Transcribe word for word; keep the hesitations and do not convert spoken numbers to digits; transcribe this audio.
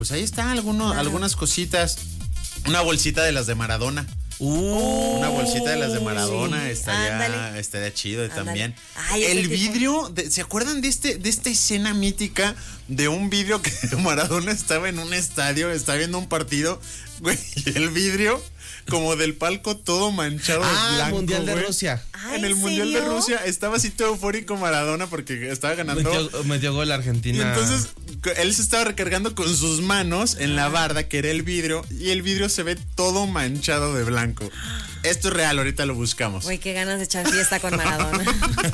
Pues ahí está, algunos, claro. algunas cositas. Una bolsita de las de Maradona. Uh, una bolsita de las de Maradona, sí. estaría, Ándale. estaría chido Ándale. también. Ay, el tipo. vidrio, de, ¿se acuerdan de este, de esta escena mítica de un vidrio que Maradona estaba en un estadio, estaba viendo un partido, güey, y el vidrio como del palco todo manchado ah, de blanco, Mundial de güey. Rusia. Ay, En el ¿en Mundial serio? de Rusia estaba así todo eufórico Maradona porque estaba ganando. Metió, metió gol Argentina. Y entonces él se estaba recargando con sus manos en la barda, que era el vidrio, y el vidrio se ve todo manchado de blanco. Esto es real, ahorita lo buscamos. Güey, qué ganas de echar fiesta con Maradona.